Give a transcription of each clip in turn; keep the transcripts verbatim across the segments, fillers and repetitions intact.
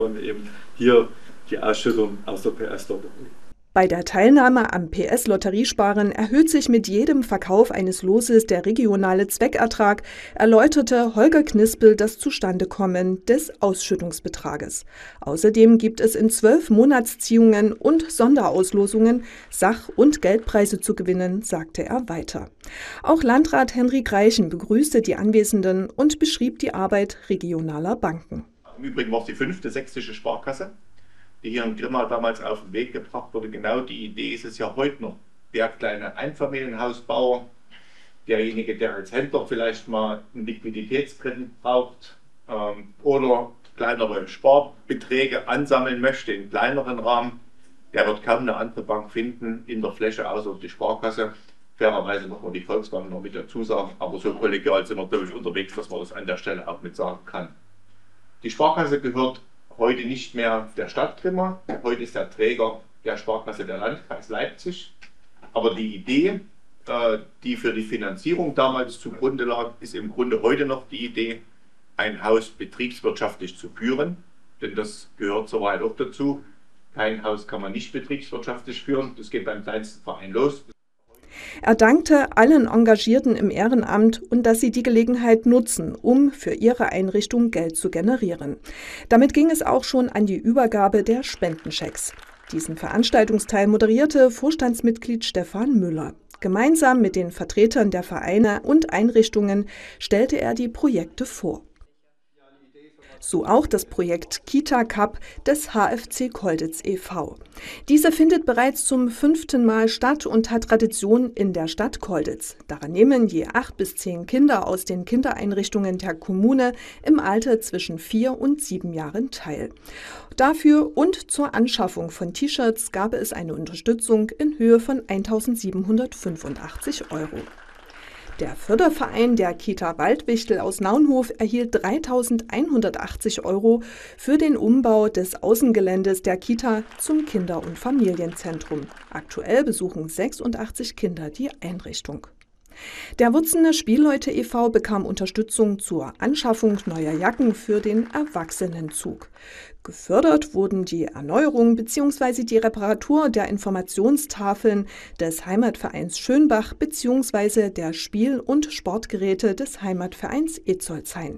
Und eben hier die Ausschüttung aus der P S-Lotterie. Bei der Teilnahme am P S-Lotteriesparen erhöht sich mit jedem Verkauf eines Loses der regionale Zweckertrag, erläuterte Holger Knispel das Zustandekommen des Ausschüttungsbetrages. Außerdem gibt es in zwölf Monatsziehungen und Sonderauslosungen Sach- und Geldpreise zu gewinnen, sagte er weiter. Auch Landrat Henrik Reichen begrüßte die Anwesenden und beschrieb die Arbeit regionaler Banken. Im Übrigen war es die fünfte sächsische Sparkasse, die hier in Grimma damals auf den Weg gebracht wurde. Genau die Idee ist es ja heute noch. Der kleine Einfamilienhausbauer, derjenige, der als Händler vielleicht mal einen Liquiditätskredit braucht ähm, oder kleinere Sparbeträge ansammeln möchte in kleineren Rahmen, der wird kaum eine andere Bank finden in der Fläche außer die Sparkasse. Fairerweise muss man die Volksbank noch mit dazu sagen, aber so kollegial sind wir, glaube ich, unterwegs, dass man das an der Stelle auch mit sagen kann. Die Sparkasse gehört heute nicht mehr der Stadt Grimma. Heute ist der Träger der Sparkasse der Landkreis Leipzig. Aber die Idee, äh, die für die Finanzierung damals zugrunde lag, ist im Grunde heute noch die Idee, ein Haus betriebswirtschaftlich zu führen. Denn das gehört soweit auch dazu. Kein Haus kann man nicht betriebswirtschaftlich führen. Das geht beim kleinsten Verein los. Er dankte allen Engagierten im Ehrenamt und dass sie die Gelegenheit nutzen, um für ihre Einrichtung Geld zu generieren. Damit ging es auch schon an die Übergabe der Spendenchecks. Diesen Veranstaltungsteil moderierte Vorstandsmitglied Stefan Müller. Gemeinsam mit den Vertretern der Vereine und Einrichtungen stellte er die Projekte vor. So auch das Projekt Kita Cup des H F C Kolditz e V Diese findet bereits zum fünften Mal statt und hat Tradition in der Stadt Kolditz. Daran nehmen je acht bis zehn Kinder aus den Kindereinrichtungen der Kommune im Alter zwischen vier und sieben Jahren teil. Dafür und zur Anschaffung von T-Shirts gab es eine Unterstützung in Höhe von eintausendsiebenhundertfünfundachtzig Euro. Der Förderverein der Kita Waldwichtel aus Naunhof erhielt dreitausendeinhundertachtzig Euro für den Umbau des Außengeländes der Kita zum Kinder- und Familienzentrum. Aktuell besuchen sechsundachtzig Kinder die Einrichtung. Der Wutzener Spielleute e V bekam Unterstützung zur Anschaffung neuer Jacken für den Erwachsenenzug. Gefördert wurden die Erneuerung bzw. die Reparatur der Informationstafeln des Heimatvereins Schönbach bzw. der Spiel- und Sportgeräte des Heimatvereins Etzolshain.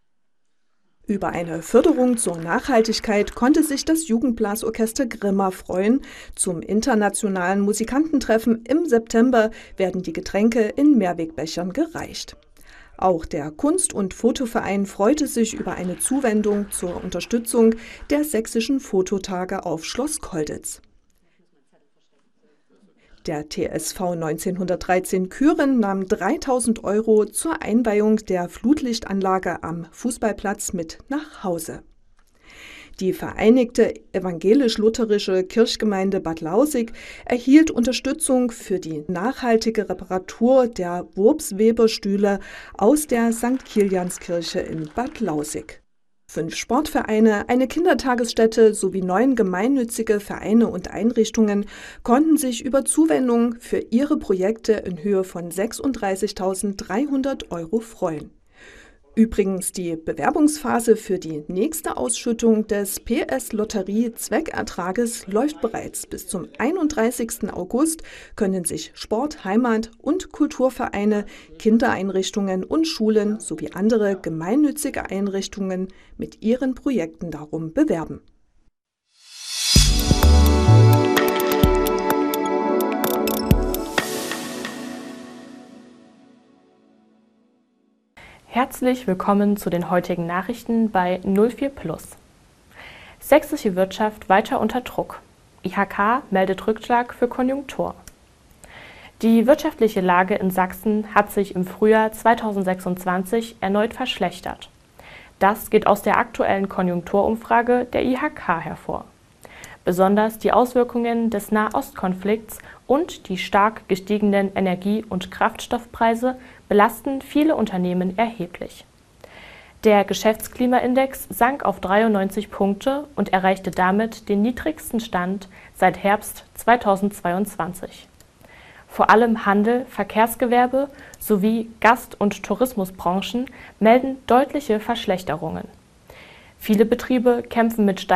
Über eine Förderung zur Nachhaltigkeit konnte sich das Jugendblasorchester Grimma freuen. Zum internationalen Musikantentreffen im September werden die Getränke in Mehrwegbechern gereicht. Auch der Kunst- und Fotoverein freute sich über eine Zuwendung zur Unterstützung der sächsischen Fototage auf Schloss Kolditz. Der T S V neunzehnhundertdreizehn Kühren nahm dreitausend Euro zur Einweihung der Flutlichtanlage am Fußballplatz mit nach Hause. Die Vereinigte Evangelisch-Lutherische Kirchgemeinde Bad Lausick erhielt Unterstützung für die nachhaltige Reparatur der Wurpsweber-Stühle aus der Sankt Kilianskirche in Bad Lausick. Fünf Sportvereine, eine Kindertagesstätte sowie neun gemeinnützige Vereine und Einrichtungen konnten sich über Zuwendung für ihre Projekte in Höhe von sechsunddreißigtausenddreihundert Euro freuen. Übrigens, die Bewerbungsphase für die nächste Ausschüttung des P S-Lotterie-Zweckertrages läuft bereits. Bis zum einunddreißigsten August können sich Sport-, Heimat- und Kulturvereine, Kindereinrichtungen und Schulen sowie andere gemeinnützige Einrichtungen mit ihren Projekten darum bewerben. Herzlich willkommen zu den heutigen Nachrichten bei null vier Plus. Sächsische Wirtschaft weiter unter Druck. I H K meldet Rückschlag für Konjunktur. Die wirtschaftliche Lage in Sachsen hat sich im Frühjahr zweitausendsechsundzwanzig erneut verschlechtert. Das geht aus der aktuellen Konjunkturumfrage der I H K hervor. Besonders die Auswirkungen des Nahostkonflikts und die stark gestiegenen Energie- und Kraftstoffpreise belasten viele Unternehmen erheblich. Der Geschäftsklimaindex sank auf dreiundneunzig Punkte und erreichte damit den niedrigsten Stand seit Herbst zweitausendzweiundzwanzig. Vor allem Handel, Verkehrsgewerbe sowie Gast- und Tourismusbranchen melden deutliche Verschlechterungen. Viele Betriebe kämpfen mit